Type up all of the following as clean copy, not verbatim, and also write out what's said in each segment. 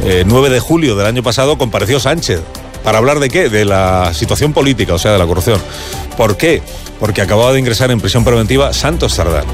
9 de julio del año pasado compareció Sánchez. ¿Para hablar de qué? De la situación política, o sea, de la corrupción. ¿Por qué? Porque acababa de ingresar en prisión preventiva Santos Cerdán.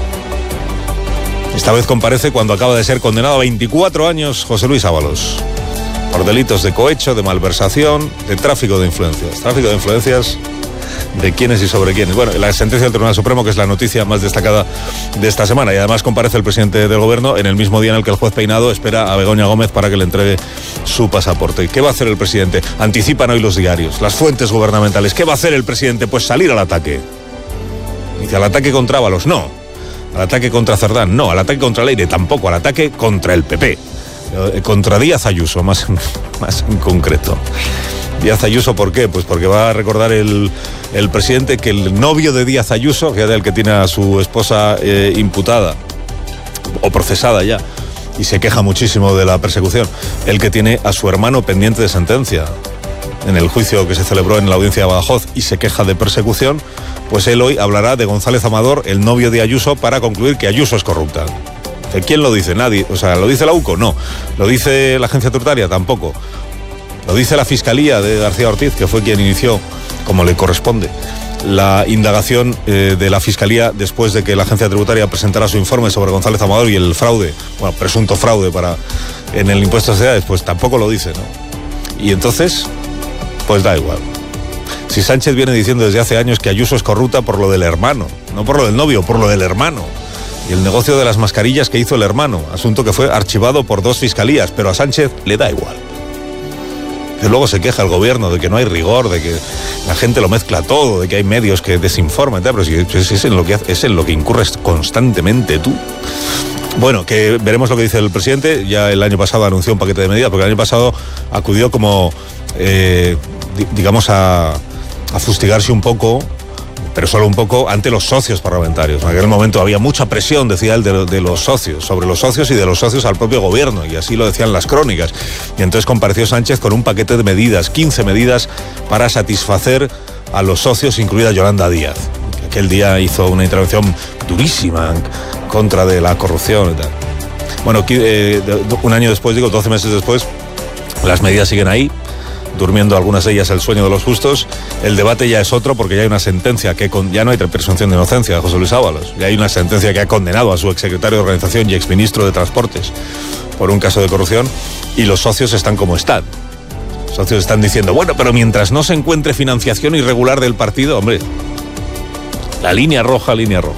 Esta vez comparece cuando acaba de ser condenado a 24 años José Luis Ábalos, por delitos de cohecho, de malversación, de tráfico de influencias. Tráfico de influencias de quiénes y sobre quiénes. Bueno, la sentencia del Tribunal Supremo, que es la noticia más destacada de esta semana, y además comparece el presidente del gobierno en el mismo día en el que el juez Peinado espera a Begoña Gómez para que le entregue su pasaporte. ¿Qué va a hacer el presidente? Anticipan hoy los diarios, las fuentes gubernamentales. ¿Qué va a hacer el presidente? Pues salir al ataque. Dice, ¿al ataque contra Ábalos? No. ¿Al ataque contra Cerdán? No. ¿Al ataque contra Leire? Tampoco. Al ataque contra el PP. Contra Díaz Ayuso, más en concreto. Díaz Ayuso, ¿por qué? Pues porque va a recordar el presidente que el novio de Díaz Ayuso, fíjate, el que tiene a su esposa imputada o procesada ya, y se queja muchísimo de la persecución, el que tiene a su hermano pendiente de sentencia en el juicio que se celebró en la audiencia de Badajoz y se queja de persecución, pues él hoy hablará de González Amador, el novio de Ayuso, para concluir que Ayuso es corrupta. ¿Quién lo dice? Nadie. O sea, ¿lo dice la UCO? No. ¿Lo dice la agencia tributaria? Tampoco. ¿Lo dice la Fiscalía de García Ortiz, que fue quien inició, como le corresponde, la indagación de la Fiscalía después de que la agencia tributaria presentara su informe sobre González Amador y el fraude, bueno, presunto fraude en el impuesto de sociedades? Pues tampoco lo dice, ¿no? Y entonces, pues da igual. Si Sánchez viene diciendo desde hace años que Ayuso es corrupta por lo del hermano, no por lo del novio, por lo del hermano. Y el negocio de las mascarillas que hizo el hermano, asunto que fue archivado por 2 fiscalías, pero a Sánchez le da igual. Y luego se queja el gobierno de que no hay rigor, de que la gente lo mezcla todo, de que hay medios que desinforman, pero si es en lo que incurres constantemente tú. Bueno, que veremos lo que dice el presidente. Ya el año pasado anunció un paquete de medidas, porque el año pasado acudió como, digamos, a fustigarse un poco, pero solo un poco, ante los socios parlamentarios. En aquel momento había mucha presión, decía él, de los socios, sobre los socios y de los socios al propio gobierno, y así lo decían las crónicas. Y entonces compareció Sánchez con un paquete de medidas, 15 medidas para satisfacer a los socios, incluida Yolanda Díaz, que aquel día hizo una intervención durísima en contra de la corrupción y tal. Bueno, un año después, 12 meses después, las medidas siguen ahí, durmiendo algunas de ellas el sueño de los justos. El debate ya es otro, porque ya hay una sentencia ya no hay presunción de inocencia de José Luis Ábalos, ya hay una sentencia que ha condenado a su exsecretario de Organización y exministro de Transportes por un caso de corrupción, y los socios están como están. Los socios están diciendo, bueno, pero mientras no se encuentre financiación irregular del partido, hombre, la línea roja.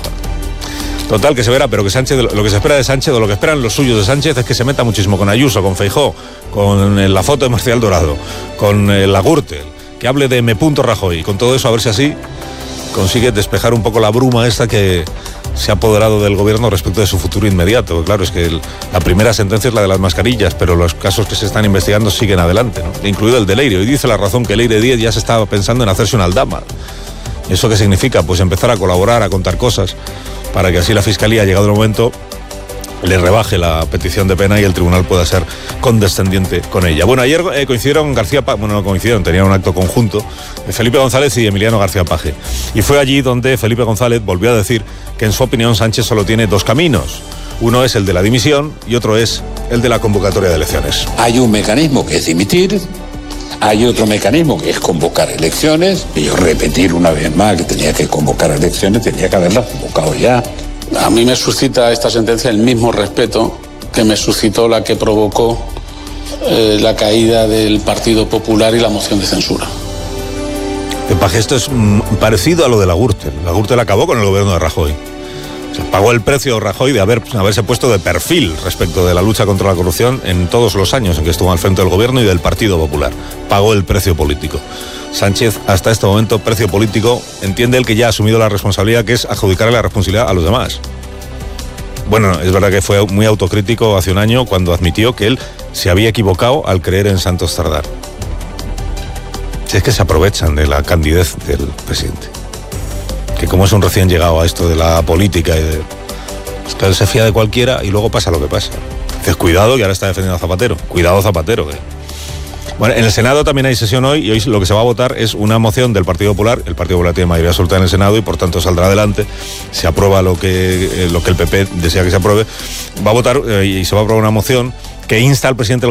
Total, que se verá, pero que Sánchez, lo que se espera de Sánchez, o lo que esperan los suyos de Sánchez, es que se meta muchísimo con Ayuso, con Feijóo, con la foto de Marcial Dorado, con la Gürtel, que hable de M. Rajoy, con todo eso, a ver si así consigue despejar un poco la bruma esta que se ha apoderado del gobierno respecto de su futuro inmediato. Claro, es que la primera sentencia es la de las mascarillas, pero los casos que se están investigando siguen adelante, ¿no? Incluido el de Leire. Hoy dice La Razón que Leire Díez ya se estaba pensando en hacerse un aldama. ¿Eso qué significa? Pues empezar a colaborar, a contar cosas, para que así la Fiscalía, llegado el momento, le rebaje la petición de pena y el tribunal pueda ser condescendiente con ella. Bueno, ayer coincidieron tenían un acto conjunto, Felipe González y Emiliano García Paje. Y fue allí donde Felipe González volvió a decir que en su opinión Sánchez solo tiene 2 caminos. Uno es el de la dimisión y otro es el de la convocatoria de elecciones. Hay un mecanismo que es dimitir, hay otro mecanismo que es convocar elecciones, y yo repetir una vez más que tenía que convocar elecciones, tenía que haberlas convocado ya. A mí me suscita esta sentencia el mismo respeto que me suscitó la que provocó la caída del Partido Popular y la moción de censura. Paje, esto es parecido a lo de la Gürtel. La Gürtel acabó con el gobierno de Rajoy. Se pagó el precio Rajoy de haberse puesto de perfil respecto de la lucha contra la corrupción en todos los años en que estuvo al frente del gobierno y del Partido Popular. Pagó el precio político. Sánchez, hasta este momento, precio político, entiende él que ya ha asumido la responsabilidad, que es adjudicarle la responsabilidad a los demás. Bueno, es verdad que fue muy autocrítico hace un año cuando admitió que él se había equivocado al creer en Santos Cerdán. Si es que se aprovechan de la candidez del presidente, que como es un recién llegado a esto de la política, es que él se fía de cualquiera y luego pasa lo que pasa. Dices, cuidado, que ahora está defendiendo a Zapatero. Cuidado, Zapatero. Bueno, en el Senado también hay sesión hoy, y hoy lo que se va a votar es una moción del Partido Popular. El Partido Popular tiene mayoría absoluta en el Senado y por tanto saldrá adelante. Se aprueba lo que el PP desea que se apruebe. Va a votar y se va a aprobar una moción que insta al presidente del